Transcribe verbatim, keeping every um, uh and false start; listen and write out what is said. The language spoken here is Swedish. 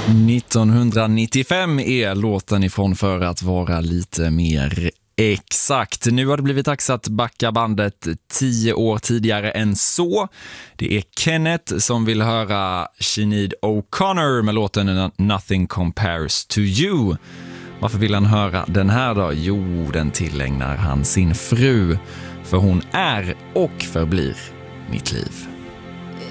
nittonhundranittiofem är låten ifrån, för att vara lite mer exakt. Nu har det blivit dags att backa bandet tio år tidigare än så. Det är Kenneth som vill höra Sinéad O'Connor med låten Nothing Compares to You. Varför vill han höra den här då? Jo, den tillägnar han sin fru. För hon är och förblir mitt liv.